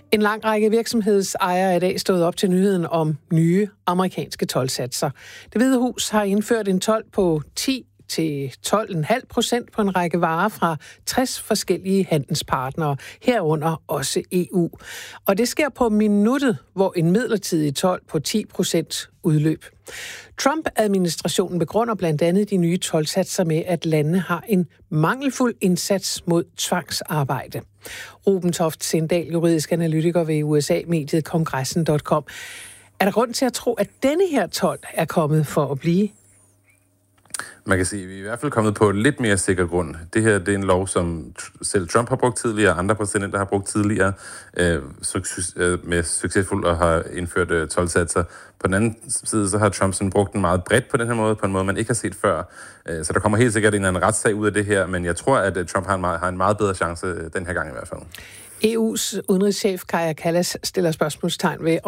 En lang række virksomhedsejere er i dag stået op til nyheden om nye amerikanske toldsatser. Det Hvide Hus har indført en told på 10-12,5% på en række varer fra 60 forskellige handelspartnere, herunder også EU. Og det sker på minuttet, hvor en midlertidig told på 10% udløb. Trump-administrationen begrunder blandt andet de nye toldsatser med, at landene har en mangelfuld indsats mod tvangsarbejde. Ruben Toft Sindal, juridisk analytiker ved USA-mediet Kongressen.com. Er der grund til at tro, at denne her told er kommet for at blive? Man kan sige, at vi er i hvert fald kommet på lidt mere sikker grund. Det her det er en lov, som selv Trump har brugt tidligere, andre præsidenter har brugt tidligere, med succesfuldt og har indført toldsatser. På den anden side, så har Trump sådan brugt den meget bredt på den her måde, på en måde, man ikke har set før. Så der kommer helt sikkert en eller anden retssag ud af det her, men jeg tror, at Trump har en meget bedre chance den her gang i hvert fald. EU's udenrigschef Kaja Kallas stiller spørgsmålstegn ved,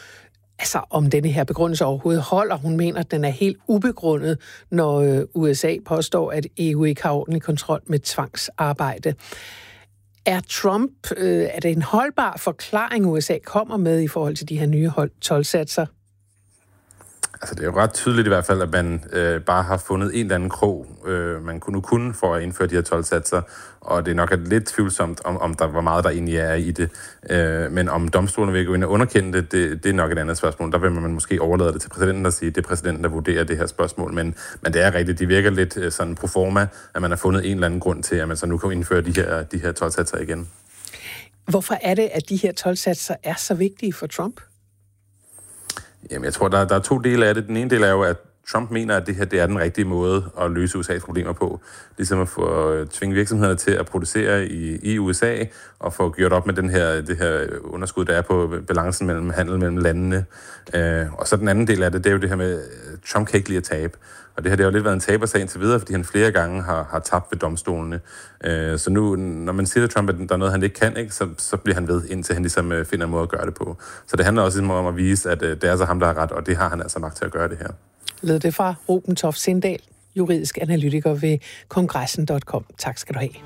om denne her begrundelse overhovedet holder. Hun mener, at den er helt ubegrundet, når USA påstår, at EU ikke har ordentlig kontrol med tvangsarbejde. Er det en holdbar forklaring, USA kommer med i forhold til de her nye toldsatser? Altså, det er jo ret tydeligt i hvert fald, at man bare har fundet en eller anden krog, man nu kunne for at indføre de her toldsatser, og det er nok lidt tvivlsomt, om der var meget, der egentlig er i det. Men om domstolen vil gå ind og underkende det er nok et andet spørgsmål. Der vil man måske overlade det til præsidenten og sige, at det er præsidenten, der vurderer det her spørgsmål. Men det er rigtigt, de virker lidt sådan pro forma, at man har fundet en eller anden grund til, at man så nu kan indføre de her toldsatser igen. Hvorfor er det, at de her toldsatser er så vigtige for Trump? Jamen, jeg tror, der er to dele af det. Den ene del er jo, at Trump mener, at det her det er den rigtige måde at løse USA's problemer på. Ligesom at få tvinge virksomhederne til at producere i USA, og få gjort op med det her underskud, der er på balancen mellem handel mellem landene. Og så den anden del af det er jo det her med, Trump kan ikke lide at tabe. Og det her det har jo lidt været en tabersag indtil videre, fordi han flere gange har tabt ved domstolene. Så nu, når man siger til Trump, at der er noget, han ikke kan, ikke, så bliver han ved, indtil han ligesom finder en måde at gøre det på. Så det handler også om at vise, at det er så ham, der har ret, og det har han altså magt til at gøre det her. Lød det fra Ruben Toft Sindal, juridisk analytiker ved Kongressen.com. Tak skal du have.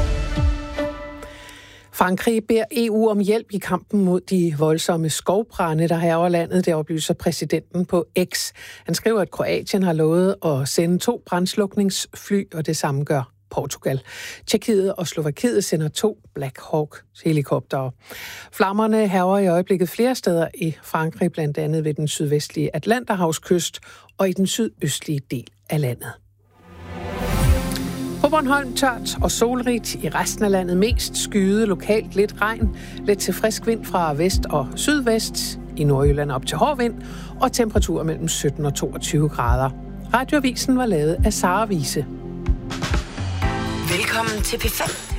Frankrig beder EU om hjælp i kampen mod de voldsomme skovbrande, der hærger landet. Det oplyser præsidenten på X. Han skriver, at Kroatien har lovet at sende 2 brandslukningsfly, og det samme gør Portugal. Tjekkiet og Slovakiet sender 2 Black Hawk-helikoptere. Flammerne hærger i øjeblikket flere steder i Frankrig, blandt andet ved den sydvestlige Atlanterhavskyst og i den sydøstlige del af landet. På Bornholm tørt og solrigt, i resten af landet mest skyet, lokalt lidt regn, lidt til frisk vind fra vest og sydvest, i Nordjylland op til hård vind, og temperaturer mellem 17 og 22 grader. Radioavisen var lavet af Sara Wiese. Velkommen til P5.